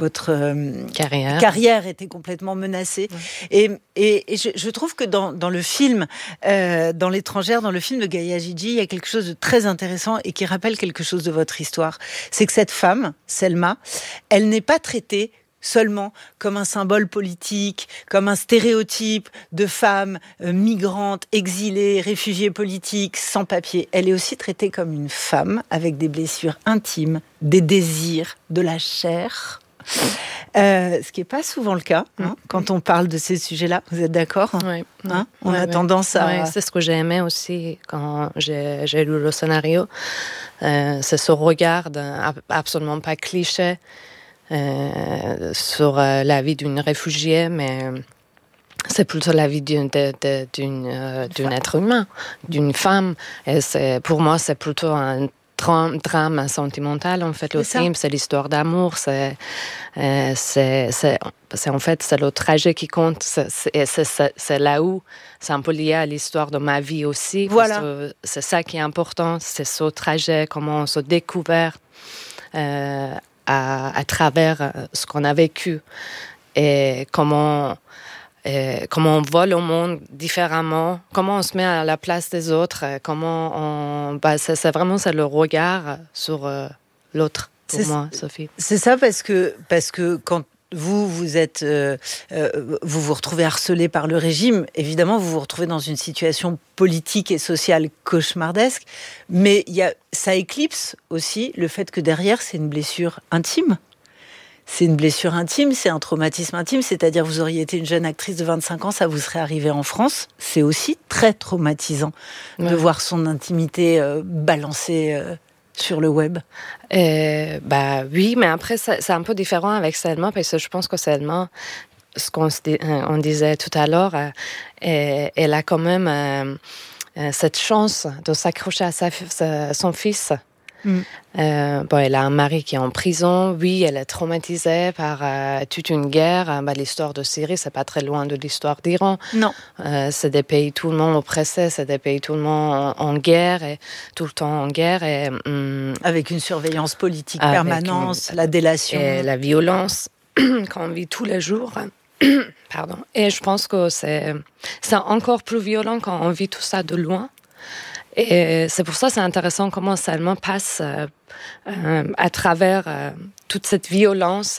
carrière était complètement menacée. Ouais. Et je trouve que dans le film, dans L'étrangère, dans le film de Gaïa Gigi, il y a quelque chose de très intéressant et qui rappelle quelque chose de votre histoire. C'est que cette femme, Selma, elle n'est pas traitée seulement comme un symbole politique, comme un stéréotype de femme migrante, exilée, réfugiée politique, sans papier. Elle est aussi traitée comme une femme avec des blessures intimes, des désirs, de la chair. Ce qui n'est pas souvent le cas quand on parle de ces sujets-là. Vous êtes d'accord ? Oui. On a tendance à... Oui, c'est ce que j'ai aimé aussi quand j'ai lu le scénario. C'est ce regard absolument pas cliché sur la vie d'une réfugiée, mais c'est plutôt la vie d'un être humain, d'une femme. Et pour moi, c'est plutôt un drame sentimental. En fait, le film, c'est l'histoire d'amour. C'est en fait, c'est le trajet qui compte. C'est là où c'est un peu lié à l'histoire de ma vie aussi. Voilà. Parce que c'est ça qui est important. C'est ce trajet, comment on se découvre à travers ce qu'on a vécu et comment on voit le monde différemment, comment on se met à la place des autres, c'est vraiment le regard sur l'autre pour moi, Sophie. C'est ça parce que quand vous vous retrouvez harcelé par le régime, évidemment vous vous retrouvez dans une situation politique et sociale cauchemardesque, mais ça éclipse aussi le fait que derrière c'est une blessure intime. C'est une blessure intime, c'est un traumatisme intime, c'est-à-dire vous auriez été une jeune actrice de 25 ans, ça vous serait arrivé en France. C'est aussi très traumatisant de voir son intimité balancée sur le web. Oui, mais après c'est un peu différent avec Selma, parce que je pense que Selma, ce on disait tout à l'heure, elle a quand même cette chance de s'accrocher à son fils. Elle a un mari qui est en prison. Oui, elle est traumatisée par toute une guerre. L'histoire de Syrie, c'est pas très loin de l'histoire d'Iran. Non. C'est des pays tout le monde oppressés, c'est des pays tout le monde en guerre et tout le temps en guerre et avec une surveillance politique permanente, la délation et la violence qu'on vit tous les jours. Pardon. Et je pense que c'est encore plus violent quand on vit tout ça de loin. Et c'est pour ça que c'est intéressant comment Selma passe à travers toute cette violence.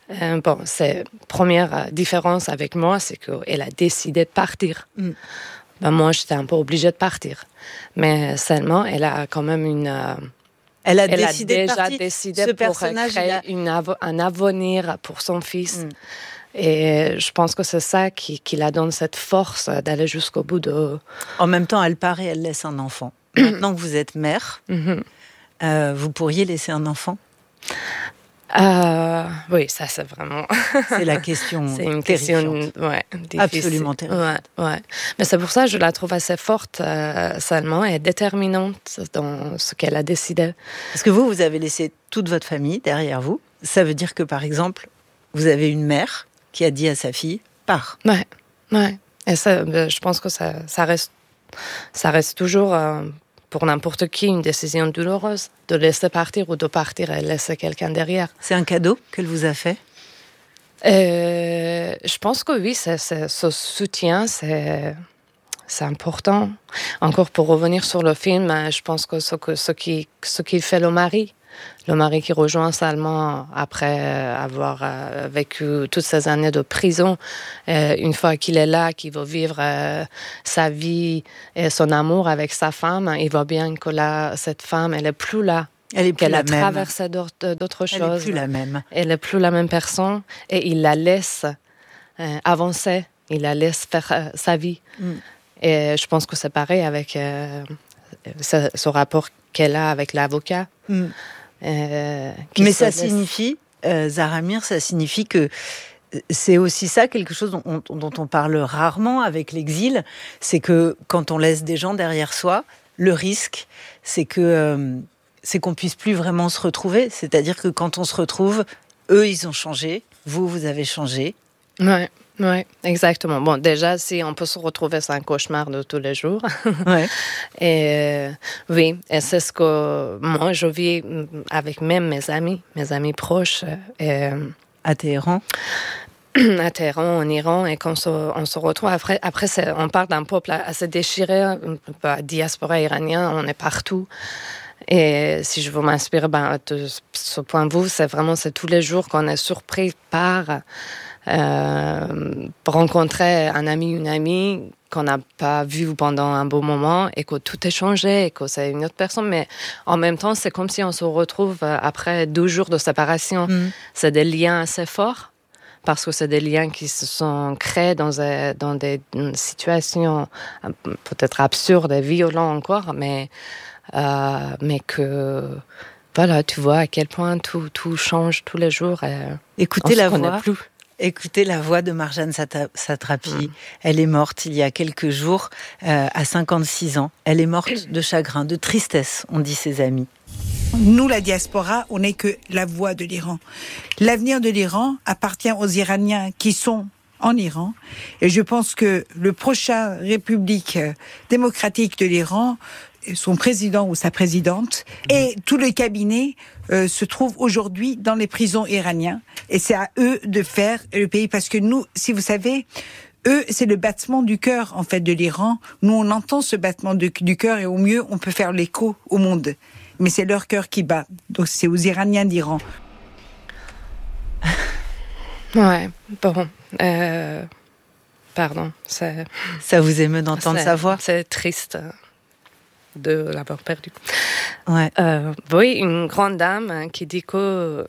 C'est première différence avec moi, c'est qu'elle a décidé de partir moi, j'étais un peu obligée de partir. Mais Selma, elle a quand même Elle a déjà décidé décidé pour créer un avenir pour son fils. Et je pense que c'est ça qui la donne cette force d'aller jusqu'au bout de... En même temps, elle part et elle laisse un enfant. Maintenant que vous êtes mère, vous pourriez laisser un enfant ? Oui, ça c'est vraiment... C'est la question c'est une question difficile. Absolument terrifiante. Ouais. Mais c'est pour ça que je la trouve assez forte, seulement, et déterminante dans ce qu'elle a décidé. Parce que vous avez laissé toute votre famille derrière vous. Ça veut dire que, par exemple, vous avez une mère qui a dit à sa fille « pars ». Ouais. Et ça, je pense que ça reste toujours... pour n'importe qui, une décision douloureuse, de laisser partir ou de partir et laisser quelqu'un derrière. C'est un cadeau qu'elle vous a fait ? Je pense que oui, ce soutien, c'est important. Encore pour revenir sur le film, je pense que ce qui fait le mari qui rejoint Salman après avoir vécu toutes ces années de prison, une fois qu'il est là, qu'il veut vivre sa vie et son amour avec sa femme, il voit bien que cette femme, elle est plus là. Qu'elle a traversé d'autres choses. Elle n'est plus la même. Elle n'est plus la même personne et il la laisse avancer, il la laisse faire sa vie. Et je pense que c'est pareil avec ce rapport qu'elle a avec l'avocat. Mais ça signifie, Zaramir, ça signifie que c'est aussi ça, quelque chose dont on parle rarement avec l'exil, c'est que quand on laisse des gens derrière soi, le risque, c'est qu'on puisse plus vraiment se retrouver. C'est-à-dire que quand on se retrouve, eux, ils ont changé, vous avez changé. Oui, exactement. Bon, déjà, si on peut se retrouver, c'est un cauchemar de tous les jours. Et oui, et c'est ce que moi, je vis avec même mes amis proches. À Téhéran ? À Téhéran, en Iran, et quand on se retrouve, après on parle d'un peuple assez déchiré, diaspora iranien, on est partout. Et si je veux m'inspirer de ce point de vue, c'est tous les jours qu'on est surpris par rencontrer un ami, une amie qu'on n'a pas vu pendant un beau moment et que tout est changé et que c'est une autre personne. Mais en même temps, c'est comme si on se retrouve après 12 jours de séparation. C'est des liens assez forts parce que c'est des liens qui se sont créés dans des situations peut-être absurdes et violentes encore, mais que... Voilà, tu vois à quel point tout change tous les jours. Écoutez la voix de Marjane Satrapi. Elle est morte il y a quelques jours, à 56 ans. Elle est morte de chagrin, de tristesse, ont dit ses amis. Nous, la diaspora, on n'est que la voix de l'Iran. L'avenir de l'Iran appartient aux Iraniens qui sont en Iran. Et je pense que le prochain République démocratique de l'Iran, son président ou sa présidente, et tout le cabinet se trouve aujourd'hui dans les prisons iraniennes. Et c'est à eux de faire le pays. Parce que nous, si vous savez, eux, c'est le battement du cœur, en fait, de l'Iran. Nous, on entend ce battement du cœur et au mieux, on peut faire l'écho au monde. Mais c'est leur cœur qui bat. Donc, c'est aux Iraniens d'Iran. Ouais, bon. Pardon. Ça vous émeut d'entendre sa voix ? C'est triste de l'avoir perdu. Ouais. Oui, une grande dame qui dit que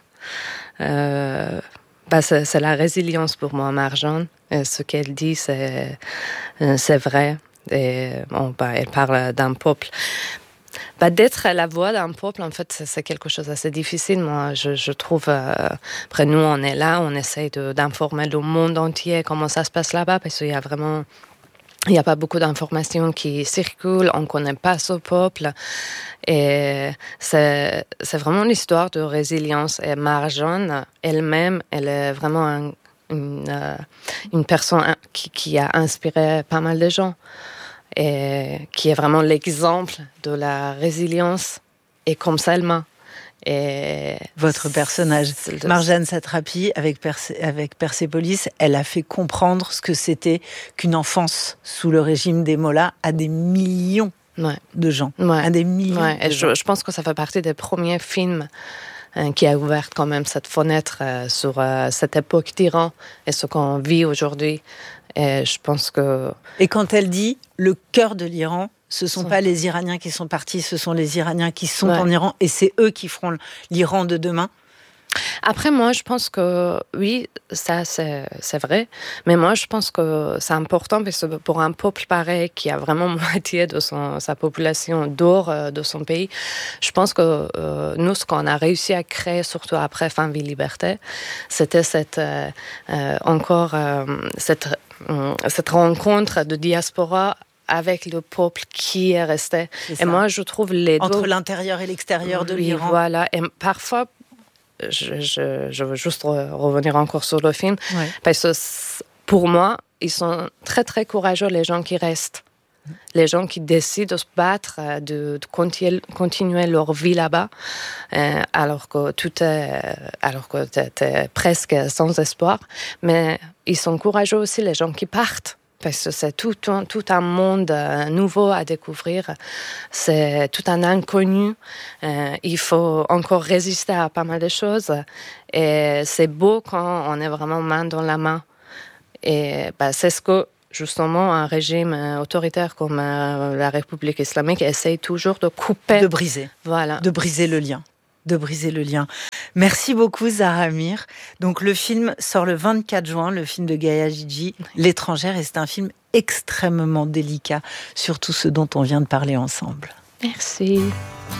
c'est la résilience pour moi, Marjane. Ce qu'elle dit, c'est vrai. Et elle parle d'un peuple. D'être la voix d'un peuple, en fait, c'est quelque chose d'assez difficile. Moi, je trouve, après nous, on est là, on essaye d'informer le monde entier comment ça se passe là-bas, parce qu'il y a vraiment... Il n'y a pas beaucoup d'informations qui circulent, on ne connaît pas ce peuple. Et c'est vraiment l'histoire de résilience. Et Marjane, elle-même, elle est vraiment une personne qui a inspiré pas mal de gens. Et qui est vraiment l'exemple de la résilience. Et comme Salma. Et votre personnage, Marjane Satrapi, avec Persépolis, elle a fait comprendre ce que c'était qu'une enfance sous le régime des mollahs à des millions de gens. À des millions de gens. Je pense que ça fait partie des premiers films qui a ouvert quand même cette fenêtre sur cette époque d'Iran et ce qu'on vit aujourd'hui. Et je pense que... Et quand elle dit le cœur de l'Iran, ce ne sont pas les Iraniens qui sont partis, ce sont les Iraniens qui sont en Iran et c'est eux qui feront l'Iran de demain. Après, moi, je pense que oui, ça, c'est vrai. Mais moi, je pense que c'est important parce que pour un peuple pareil qui a vraiment moitié de sa population dehors de son pays, je pense que nous, ce qu'on a réussi à créer, surtout après Fin, Vie, Liberté, c'était cette rencontre de diaspora avec le peuple qui est resté. Et moi, je trouve les deux... Entre l'intérieur et l'extérieur de l'Iran. Voilà. Et parfois... Je veux juste revenir encore sur le film, parce que pour moi, ils sont très très courageux, les gens qui restent. Les gens qui décident de se battre, de continuer leur vie là-bas, alors que t'es presque sans espoir. Mais ils sont courageux aussi, les gens qui partent. Parce que c'est tout un monde nouveau à découvrir. C'est tout un inconnu. Il faut encore résister à pas mal de choses. Et c'est beau quand on est vraiment main dans la main. Et c'est ce que, justement, un régime autoritaire comme la République islamique essaye toujours de couper. De briser. Voilà. De briser le lien. Merci beaucoup Zahra Amir. Donc le film sort le 24 juin, le film de Gaïa Jiji, L'étrangère, et c'est un film extrêmement délicat sur tout ce dont on vient de parler ensemble. Merci.